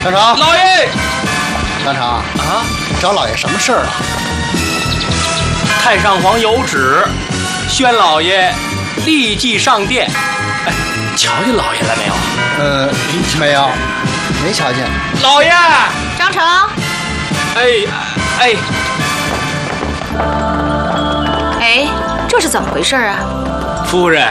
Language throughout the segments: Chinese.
厂长， 老爷， 厂长啊，找老爷什么事儿啊？ 太上皇有旨，宣老爷立即上殿。哎，瞧见老爷了没有？ 没有，没瞧见。 老爷， 张成。哎，这是怎么回事啊？ 夫人，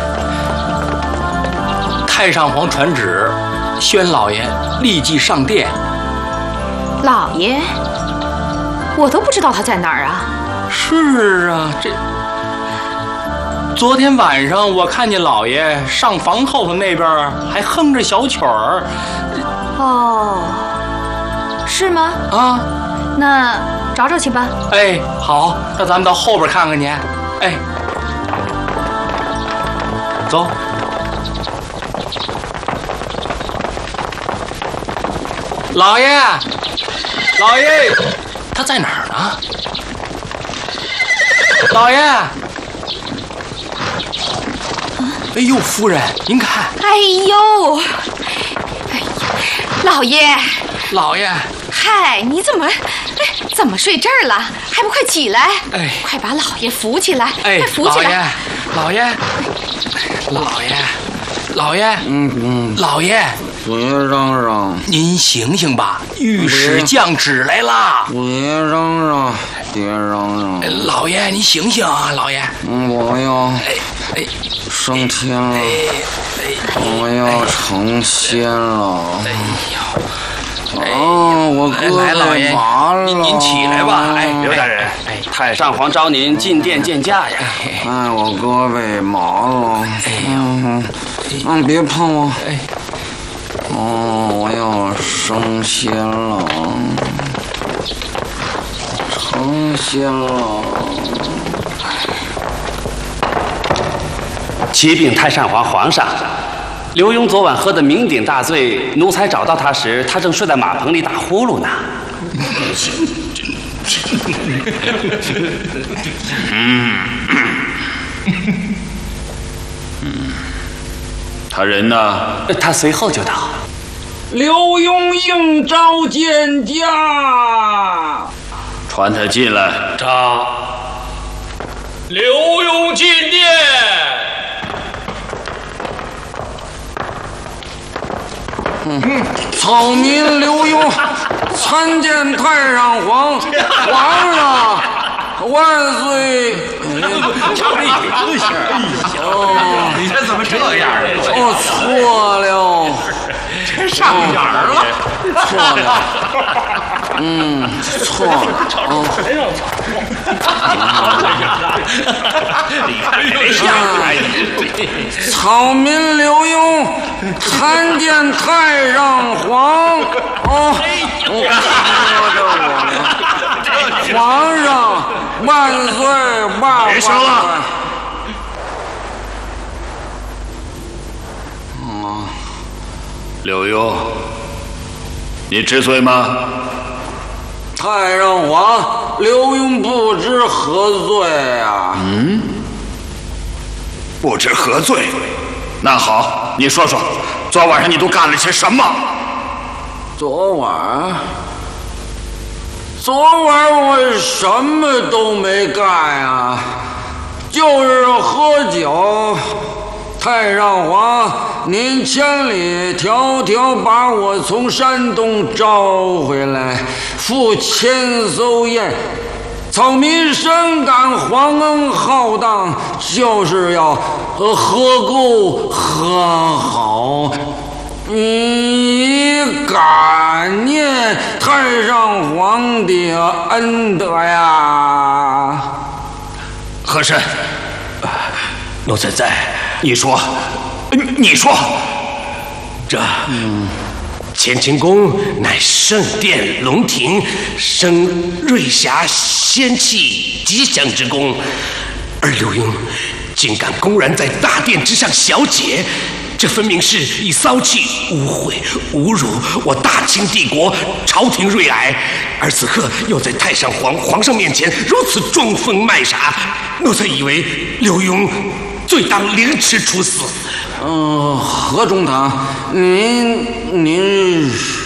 太上皇传旨，宣老爷立即上殿。 老爷，我都不知道他在哪儿啊。 是啊，昨天晚上我看见老爷上房后头那边还哼着小曲儿。 哦，是吗？ 啊， 那找找去吧。 哎，好，那咱们到后边看看去。哎，走。老爷，老爷，他在哪儿呢？老爷。哎呦，夫人，您看。 哎呦，老爷。 老爷。 嗨，你怎么睡这儿了？还不快起来！ 哎， 快把老爷扶起来！ 哎， 快扶起来！ 老爷，老爷， 别嚷嚷！ 您醒醒吧，御史降旨来了！ 别嚷嚷，别嚷嚷！ 老爷，你醒醒啊，老爷！ 我要升天了，我要成仙了！ 哎呦！ 我胳来，老爷，您起来吧！哎， 刘大人，太上皇召您进殿见驾呀！ 我胳膊麻了！别碰我！我要升仙了，成仙了！ 启禀太上皇皇上，刘墉昨晚喝得酩酊大醉，奴才找到他时，他正睡在马棚里打呼噜呢。 他人呢？ 他随后就到。 刘墉应召见驾。 传他进来。 召刘墉进殿。 草民刘墉参见太上皇上，万岁！ 瞧这影子你这怎么这样啊？ 错了， 这上眼儿了， 错了，错了， 你看这像草民刘墉参见太上皇。皇上万岁！万岁！ 刘墉，你知罪吗？ 太上皇，刘墉不知何罪啊！ 不知何罪？那好，你说说，昨晚上你都干了些什么？ 昨晚我什么都没干啊，就是喝酒。太上皇，您千里迢迢把我从山东招回来，赴千艘宴，草民深感皇恩浩荡，就是要喝够喝好，以感念太上皇的恩德呀。 和珅，奴才在。你说， 这乾清宫乃圣殿龙庭，生瑞霞仙气吉祥之宫，而刘墉竟敢公然在大殿之上小解，这分明是以骚气污秽侮辱我大清帝国朝廷瑞霭，而此刻又在太上皇上面前如此装疯卖傻，奴才以为刘墉罪当凌迟处死。 何中堂，您